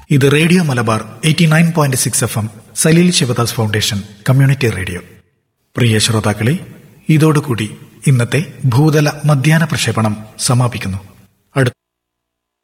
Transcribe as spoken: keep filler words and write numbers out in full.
ഇത് radio Malabar eighty nine point six F M Saleel Sivadas foundation community radio. പ്രിയ ശ്രോതാക്കളെ, ഇതോടുകൂടി ഇന്നത്തെ ഭൂതല മധ്യാഹ്ന പ്രക്ഷേപണം സമാപിക്കുന്നു. അടുത്ത